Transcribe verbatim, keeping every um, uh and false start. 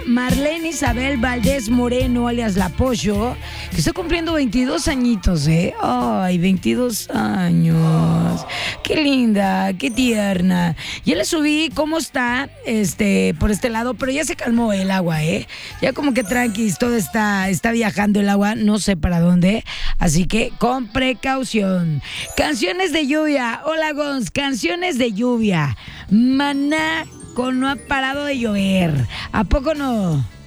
Marlene Isabel Valdés Moreno, alias La Pollo, que está cumpliendo veintidós añitos, ¿eh? Ay, veintidós años. Qué linda, qué tierna. Ya le subí cómo está este, por este lado, pero ya se calmó el agua, ¿eh? Ya como que tranquis, todo está, está viajando el agua, no sé para dónde. Así que con precaución. Canciones de lluvia. Hola, Gons, canciones de lluvia. Maná con No ha parado de llover. ¿A poco no?